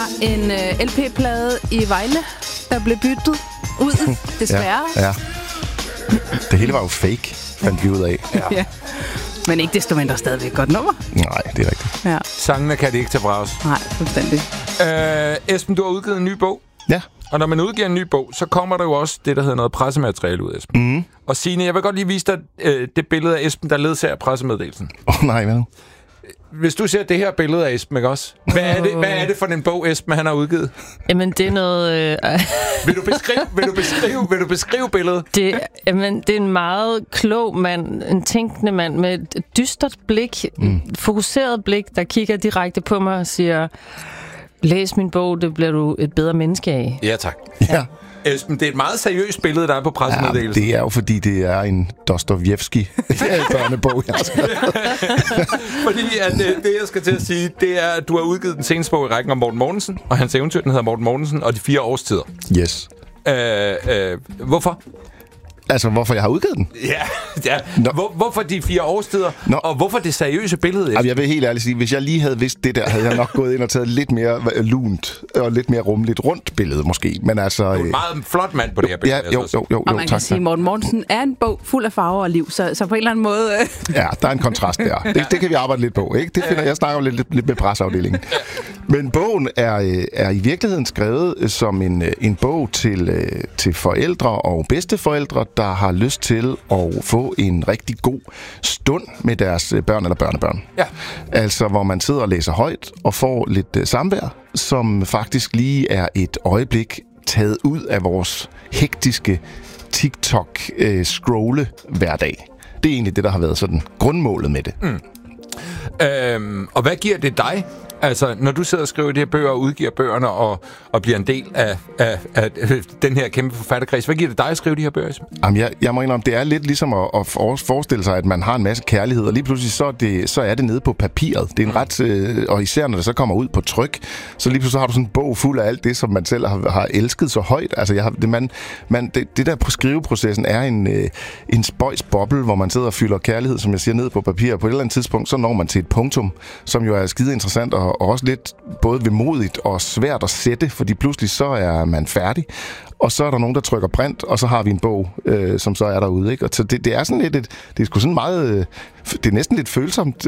En LP-plade i Vejle, der blev byttet ud, desværre. Ja. Det hele var jo fake, fandt vi ud af. Ja. Men ikke desto mindre stadigvæk et godt nummer. Nej, det er rigtigt. Ja. Sangene kan det ikke tage fra os. Nej, fuldstændig. Esben, du har udgivet en ny bog. Ja. Og når man udgiver en ny bog, så kommer der jo også det, der hedder noget pressemateriale ud, Esben. Mm. Og Signe, jeg vil godt lige vise dig det billede af Esben, der ledsager pressemeddelelsen. Nej, hvad nu? Hvis du ser det her billede af Esben, ikke også? Hvad er det for en bog, Esben, han har udgivet? Jamen, det er noget... Vil du beskrive billedet? Det er en meget klog mand, en tænkende mand med et dystert blik, fokuseret blik, der kigger direkte på mig og siger, læs min bog, det bliver du et bedre menneske af. Ja, tak. Ja. Esben, det er et meget seriøst billede, der er på pressemeddelelsen. Ja, det er jo, fordi det er en Dostojevskij-børnebog, jeg har skrevet. Fordi at, det, jeg skal til at sige, det er, at du har udgivet den seneste bog i rækken om Morten Mortensen, og hans eventyr, den hedder Morten Mortensen og de 4 årstider. Yes. Hvorfor? Altså, hvorfor jeg har udgivet den? Ja. Hvorfor de 4 årstider? Og hvorfor det seriøse billede? Jamen, jeg vil helt ærligt sige, hvis jeg lige havde vidst det der, havde jeg nok gået ind og taget lidt mere lunt og lidt mere rummeligt rundt billede, måske. Men altså... Du er en meget flot mand på det her billede. Ja, jo, og man kan sige, at Morten Mortensen er en bog fuld af farver og liv, så på en eller anden måde... Ja, der er en kontrast der. Det kan vi arbejde lidt på, ikke? Det finder jeg snakker lidt med presseafdelingen. Men bogen er i virkeligheden skrevet som en bog til forældre og bedsteforældre, der har lyst til at få en rigtig god stund med deres børn eller børnebørn. Ja. Altså, hvor man sidder og læser højt og får lidt samvær, som faktisk lige er et øjeblik taget ud af vores hektiske TikTok-scrolle hverdag. Det er egentlig det, der har været sådan grundmålet med det. Og hvad giver det dig? Altså, når du sidder og skriver de her bøger og udgiver bøgerne og bliver en del af den her kæmpe forfatterkreds, hvad giver det dig at skrive de her bøger? Jamen, jeg må indrømme, det er lidt ligesom at forestille sig, at man har en masse kærlighed, og lige pludselig så er det nede på papiret. Det er en ret, og især når det så kommer ud på tryk, så lige pludselig har du sådan en bog fuld af alt det, som man selv har elsket så højt. Altså, det der på skriveprocessen er en spøjs boble, hvor man sidder og fylder kærlighed, som jeg siger, ned på papir. På et eller andet tidspunkt, så når man til et punktum, som jo er skide interessant og også lidt både vemodigt og svært at sætte, fordi pludselig så er man færdig, og så er der nogen, der trykker print, og så har vi en bog, som så er derude, ikke? Og så det er sådan lidt det er sgu sådan meget, det er næsten lidt følsomt,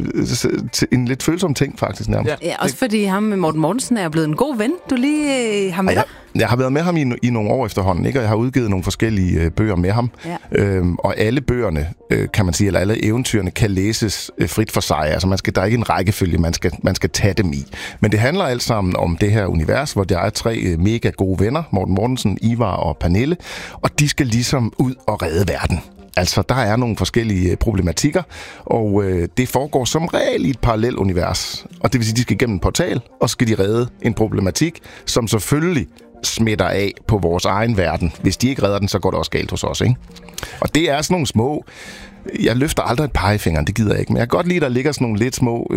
en lidt følsom ting faktisk nærmest. Ja, også fordi ham med Morten Mortensen er blevet en god ven. Du lige har med dig. Jeg har været med ham i nogle år efterhånden, ikke? Og jeg har udgivet nogle forskellige bøger med ham. Ja. Og alle bøgerne, kan man sige, eller alle eventyrene, kan læses frit for sig. Altså der er ikke en rækkefølge, man skal tage dem i. Men det handler alt sammen om det her univers, hvor der er 3 mega gode venner, Morten Mortensen, Ivar og Pernille, og de skal ligesom ud og redde verden. Altså, der er nogle forskellige problematikker, og det foregår som regel i et parallelt univers. Og det vil sige, at de skal igennem en portal, og skal de redde en problematik, som selvfølgelig smitter af på vores egen verden. Hvis de ikke redder den, så går det også galt hos os, ikke? Og det er sådan nogle små... Jeg løfter aldrig et pegefinger, det gider jeg ikke, men jeg kan godt lide, at der ligger sådan nogle lidt små,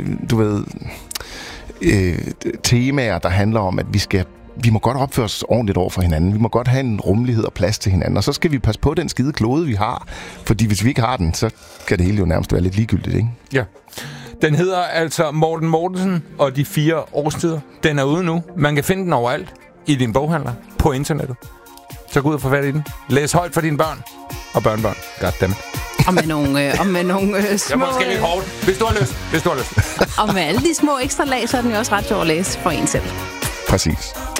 temaer, der handler om, at vi må godt opføre os ordentligt over for hinanden. Vi må godt have en rummelighed og plads til hinanden. Og så skal vi passe på den skide klode, vi har. Fordi hvis vi ikke har den, så kan det hele jo nærmest være lidt ligegyldigt, ikke? Ja. Den hedder altså Morten Mortensen og de 4 årstider. Den er ude nu. Man kan finde den overalt i din boghandler på internettet. Så gå ud og få fat i den. Læs højt for dine børn og børnebørn. Goddammit. Og med nogle små... Jeg må måske lidt hårdt, hvis du har lyst. Og med alle de små ekstra lag, så er den jo også ret sjov at læse for en selv. Præcis.